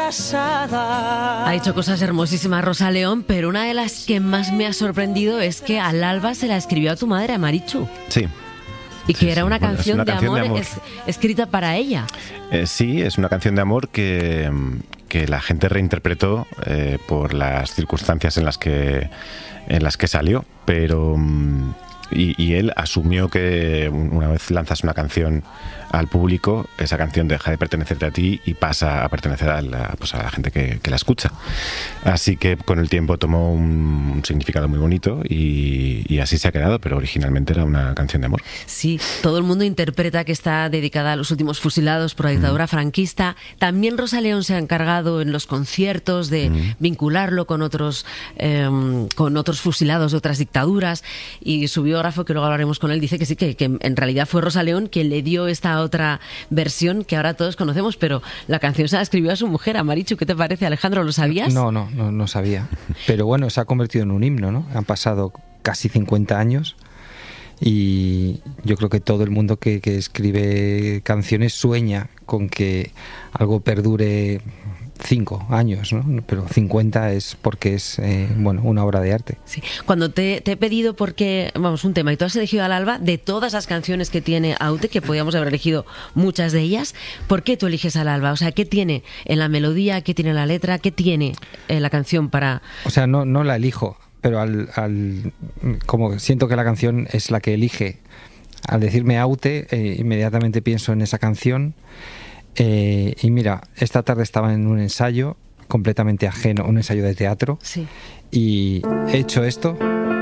casada. Ha hecho cosas hermosísimas Rosa León, pero una de las que más me ha sorprendido es que Al alba se la escribió a tu madre, a Marichu. Sí. Y que era una Bueno, canción, de amor. Escrita para ella. Sí, es una canción de amor que la gente reinterpretó por las circunstancias en las que salió, pero y él asumió que una vez lanzas una canción al público, esa canción deja de pertenecerte a ti y pasa a pertenecer a la gente que la escucha. Así que con el tiempo tomó un significado muy bonito y así se ha quedado, pero originalmente era una canción de amor. Sí, todo el mundo interpreta que está dedicada a los últimos fusilados por la dictadura franquista. También Rosa León se ha encargado en los conciertos de vincularlo con otros fusilados de otras dictaduras, y su biógrafo, que luego hablaremos con él, dice que sí, que en realidad fue Rosa León quien le dio esta otra versión que ahora todos conocemos, pero la canción se la escribió a su mujer, a Marichu. ¿Qué te parece, Alejandro? ¿Lo sabías? No sabía. Pero bueno, se ha convertido en un himno, ¿no? Han pasado casi 50 años y yo creo que todo el mundo que escribe canciones sueña con que algo perdure 5 años, ¿no? Pero 50 es porque es una obra de arte. Sí. Cuando te he pedido un tema, y tú has elegido Al alba, de todas las canciones que tiene Aute, que podíamos haber elegido muchas de ellas, ¿por qué tú eliges Al alba? O sea, ¿qué tiene en la melodía, qué tiene en la letra, qué tiene la canción para...? O sea, no la elijo, pero como siento que la canción es la que elige, al decirme Aute, inmediatamente pienso en esa canción. Y mira, esta tarde estaba en un ensayo completamente ajeno, un ensayo de teatro, sí. Y he hecho esto.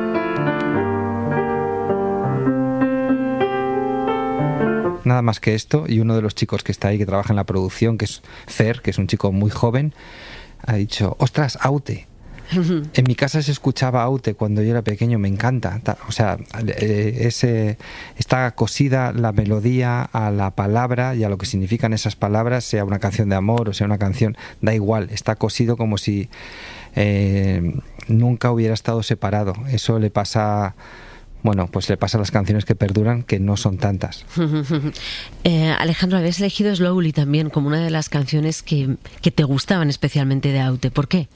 Nada más que esto, y uno de los chicos que está ahí, que trabaja en la producción, que es Fer, que es un chico muy joven, ha dicho, ostras, Aute. En mi casa se escuchaba Aute cuando yo era pequeño, me encanta. O sea, está cosida la melodía a la palabra y a lo que significan esas palabras, sea una canción de amor o sea una canción, da igual, está cosido como si nunca hubiera estado separado. Eso le pasa... pues le pasa a las canciones que perduran, que no son tantas. Alejandro, habías elegido Slowly también como una de las canciones que te gustaban especialmente de Aute. ¿Por qué?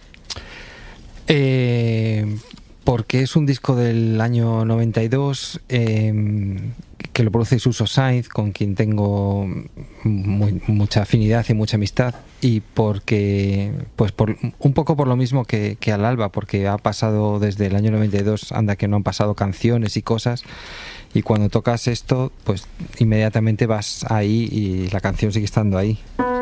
Porque es un disco del año 92 que lo produce Suso Sainz, con quien tengo mucha afinidad y mucha amistad, y porque un poco por lo mismo que Al alba, porque ha pasado desde el año 92, anda que no han pasado canciones y cosas, y cuando tocas esto pues inmediatamente vas ahí y la canción sigue estando ahí.